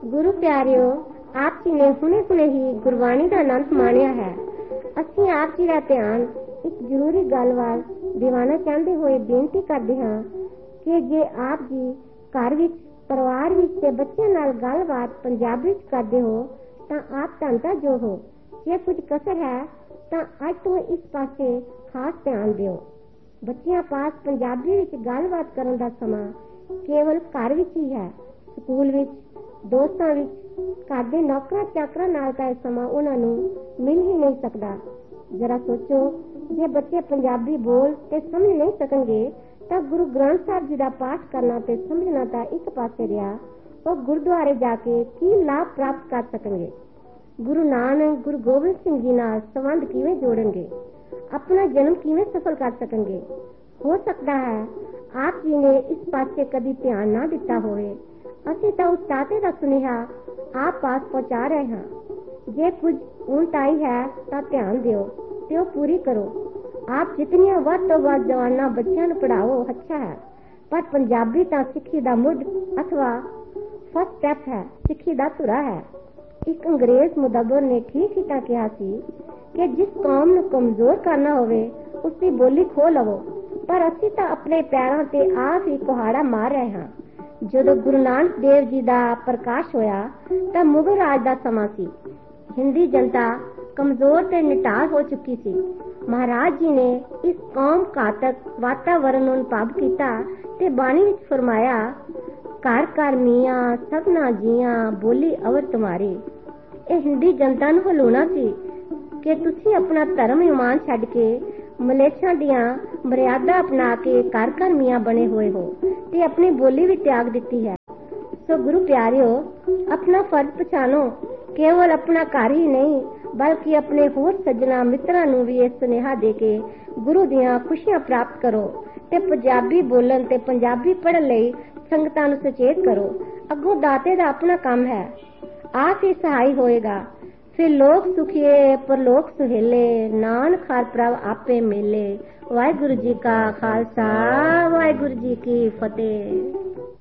गुरु प्यारिओ, आप जी ने हुणे हुणे ही गुरबाणी का आनंद माणिया है। ਅਸੀਂ ਆਪ ਜੀ ਦਾ ਧਿਆਨ ਇੱਕ ਜ਼ਰੂਰੀ ਗੱਲ ਵੱਲ ਦਿਵਾਣਾ ਚਾਹੁੰਦੇ ਹੋਏ ਬੇਨਤੀ ਕਰਦੇ ਹਾਂ ਕਿ ਜੇ ਆਪ ਜੀ ਘਰ ਵਿੱਚ, ਪਰਿਵਾਰ ਵਿੱਚ ਤੇ ਬੱਚਿਆਂ ਨਾਲ ਗੱਲਬਾਤ ਪੰਜਾਬੀ ਵਿੱਚ ਕਰਦੇ ਹੋ ਤਾਂ ਆਪ ਧੰਨਤਾ ਜੋ ਹੋ। ਜੇ ਕੁਝ ਕਸਰ ਹੈ ਤਾਂ ਅੱਜ ਤੋਂ ਇਸ ਪਾਸੇ ਖਾਸ ਧਿਆਨ ਦਿਓ। ਬੱਚਿਆਂ ਪਾਸ ਪੰਜਾਬੀ ਵਿੱਚ ਗੱਲਬਾਤ ਕਰਨ ਦਾ ਸਮਾਂ ਕੇਵਲ ਘਰ ਵਿੱਚ ਹੀ ਹੈ। ਸਕੂਲ ਵਿੱਚ, ਦੋਸਤਾਂ ਵਿੱਚ, ਘਰ ਦੇ ਨੌਕਰਾਂ ਚਾਕਰਾਂ ਨਾਲ ਤਾਂ ਇਹ ਸਮਾਂ ਉਹਨਾਂ ਨੂੰ ਮਿਲ ਹੀ ਨਹੀਂ ਸਕਦਾ। ਜਰਾ ਸੋਚੋ, ਜੇ ਬੱਚੇ ਪੰਜਾਬੀ ਬੋਲ ਤੇ ਸਮਝ ਨਹੀਂ ਸਕਣਗੇ ਤਾਂ ਗੁਰੂ ਗ੍ਰੰਥ ਸਾਹਿਬ ਜੀ ਦਾ ਪਾਠ ਕਰਨਾ ਤੇ ਸਮਝਣਾ ਤਾਂ ਇੱਕ ਪਾਸੇ ਰਿਹਾ, ਉਹ ਗੁਰਦੁਆਰੇ ਜਾ ਕੇ ਕੀ ਲਾਭ ਪ੍ਰਾਪਤ ਕਰ ਸਕਣਗੇ? ਗੁਰੂ ਨਾਨਕ, ਗੁਰੂ ਗੋਬਿੰਦ ਸਿੰਘ ਜੀ ਨਾਲ ਸੰਬੰਧ ਕਿਵੇਂ ਜੋੜਨਗੇ? ਆਪਣਾ ਜਨਮ ਕਿਵੇਂ ਸਫਲ ਕਰ ਸਕਣਗੇ? ਹੋ ਸਕਦਾ ਹੈ ਆਪ ਜੀ ਨੇ ਇਸ ਪਾਸੇ ਕਦੀ ਧਿਆਨ ਨਾ ਦਿੱਤਾ ਹੋਵੇ। ਅਸੀਂ ਤਾਂ ਉਸ ਦਾਤੇ ਦਾ ਸੁਨੇਹਾ ਆਪ ਪਾਸ ਪਹੁੰਚਾ ਰਹੇ ਹਾਂ। ਜੇ ਕੁਝ ਉਲਟਾਈ ਹੈ ਤਾਂ ਧਿਆਨ ਦਿਓ ਤੇ ਉਹ ਪੂਰੀ ਕਰੋ। ਆਪ ਜਿਤਨੀਆਂ ਵੱਧ ਤੋਂ ਵੱਧ ਜਵਾਨਾਂ ਬੱਚਿਆਂ ਨੂੰ ਪੜ੍ਹਾਓ, ਅੱਛਾ ਹੈ, ਪਰ ਪੰਜਾਬੀ ਤਾਂ ਸਿੱਖੀ ਦਾ ਮੁੱਢ ਅਥਵਾ ਫਸਟ ਸਟੈਪ ਹੈ, ਸਿੱਖੀ ਦਾ ਧੁਰਾ ਹੈ। ਇੱਕ ਅੰਗਰੇਜ਼ ਮੁਦੱਬਰ ਨੇ ਠੀਕ ਹੀ ਤਾਂ ਕਿਹਾ ਸੀ ਕਿ ਜਿਸ ਕੌਮ ਨੂੰ ਕਮਜ਼ੋਰ ਕਰਨਾ ਹੋਵੇ ਉਸਦੀ ਬੋਲੀ ਖੋਹ ਲਵੋ, ਪਰ ਅਸੀਂ ਤਾਂ ਆਪਣੇ ਪੈਰਾਂ ਤੇ ਆਪ ਹੀ ਕੁਹਾੜਾ ਮਾਰ ਰਹੇ ਹਾਂ। ਜਦੋਂ ਗੁਰੂ ਨਾਨਕ ਦੇਵ ਜੀ ਦਾ ਪ੍ਰਕਾਸ਼ ਹੋਇਆ ਤਾਂ ਮੁਗਲ ਰਾਜ ਦਾ ਸਮਾਂ ਸੀ। ਹਿੰਦੀ ਜਨਤਾ ਕਮਜ਼ੋਰ ਤੇ ਨਿਟਾਲ ਹੋ ਚੁੱਕੀ ਸੀ। ਮਹਾਰਾਜ ਜੀ ਨੇ ਇਸ ਕੌਮ ਘਾਤਕ ਵਾਤਾਵਰਨ ਨੂੰ ਅਨੁਭਵ ਕੀਤਾ ਤੇ ਬਾਣੀ ਵਿੱਚ ਫਰਮਾਇਆ, ਘਰ ਘਰ ਮੀਆਂ ਸਭਨਾ ਜੀਆਂ ਬੋਲੀ ਅਵਰ ਤੁਮਾਰੀ। ਇਹ ਹਿੰਦੀ ਜਨਤਾ ਨੂੰ ਹਲਾਉਣਾ ਸੀ ਕਿ ਤੁਸੀਂ ਆਪਣਾ ਧਰਮ ਇਮਾਨ ਛੱਡ ਕੇ ਮਲੇਛਾਂ ਦੀਆਂ ਮਰਿਆਦਾ ਅਪਣਾ ਕੇ ਘਰ ਘਰ ਮੀਆਂ ਬਣੇ ਹੋਏ ਹੋ ਤੇ ਆਪਣੀ ਬੋਲੀ ਵੀ ਤਿਆਗ ਦਿੱਤੀ ਹੈ। ਸੋ ਗੁਰੂ ਪਿਆਰਿਓ, ਆਪਣਾ ਫਰਜ਼ ਪਛਾਣੋ। ਕੇਵਲ ਆਪਣਾ ਘਰ ਹੀ ਨਹੀਂ ਬਲਕਿ ਆਪਣੇ ਹੋਰ ਸੱਜਣਾ ਮਿੱਤਰਾਂ ਨੂੰ ਵੀ ਇਹ ਸੁਨੇਹਾ ਦੇ ਕੇ ਗੁਰੂ ਦੀਆਂ ਖੁਸ਼ੀਆਂ ਪ੍ਰਾਪਤ ਕਰੋ ਤੇ ਪੰਜਾਬੀ ਬੋਲਣ ਤੇ ਪੰਜਾਬੀ ਪੜ੍ਹਨ ਲਈ ਸੰਗਤਾਂ ਨੂੰ ਸੁਚੇਤ ਕਰੋ। ਅੱਗੋਂ ਦਾਤੇ ਦਾ ਆਪਣਾ ਕੰਮ ਹੈ, ਆਪ ਹੀ ਸਹਾਈ ਹੋਏਗਾ। ਫਿਰ ਲੋਕ ਸੁਖੀਏ ਪਰਲੋਕ ਸੁਹੇਲੇ, ਨਾਨਕ ਹਰ ਪ੍ਰਭ ਆਪੇ ਮੇਲੇ। ਵਾਹਿਗੁਰੂ ਜੀ ਕਾ ਖਾਲਸਾ, ਵਾਹਿਗੁਰੂ ਜੀ ਕੀ ਫਤਿਹ।